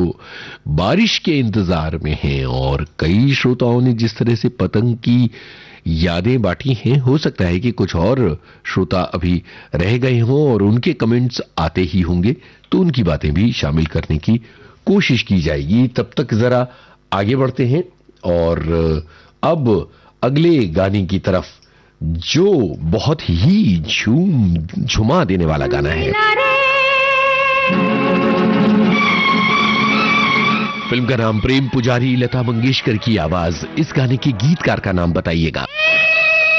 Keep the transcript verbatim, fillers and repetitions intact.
बारिश के इंतजार में हैं और कई श्रोताओं ने जिस तरह से पतंग की यादें बांटी हैं, हो सकता है कि कुछ और श्रोता अभी रह गए हों और उनके कमेंट्स आते ही होंगे, तो उनकी बातें भी शामिल करने की कोशिश की जाएगी। तब तक जरा आगे बढ़ते हैं और अब अगले गाने की तरफ, जो बहुत ही झूम झुमा देने वाला गाना है। फिल्म का नाम प्रेम पुजारी, लता मंगेशकर की आवाज। इस गाने के गीतकार का नाम बताइएगा।